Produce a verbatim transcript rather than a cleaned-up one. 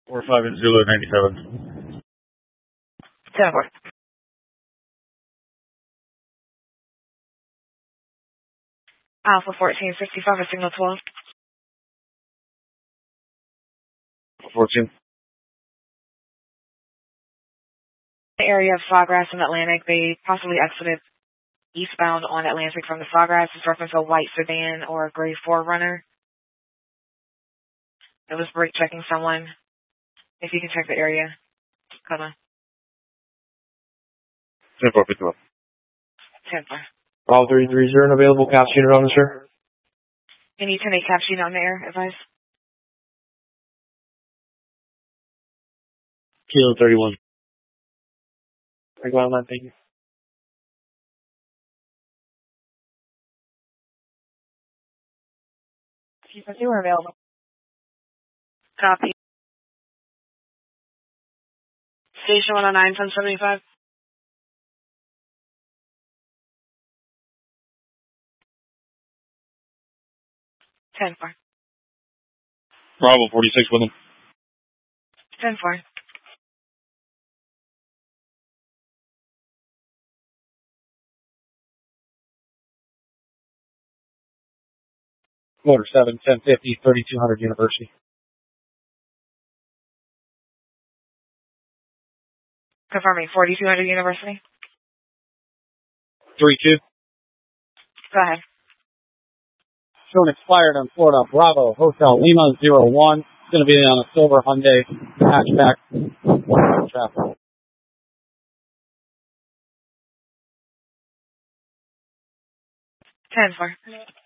four five and Zulu ninety-seven. ten four. Alpha fourteen fifty-five, signal twelve. fourteen. The area of Sawgrass and Atlantic, they possibly exited eastbound on Atlantic from the Sawgrass. It's reference a white sedan or a gray four runner. It was brake checking someone. If you can check the area. Come on. ten four fifty-one. ten four. All three three zero, available caps unit on the sir. Any ten eight caps unit on the air, advice? Kilo thirty-one. I go on that, thank you. You are available. Copy. Station one oh nine, ten seventy-five. ten four. Bravo forty-six with him. ten four. Motor seven, ten fifty, thirty-two hundred University. Confirming forty-two hundred University. three two. Go ahead. Shown expired on Florida Bravo Hotel Lima zero one. It's going to be on a silver Hyundai hatchback. Traffic. ten four.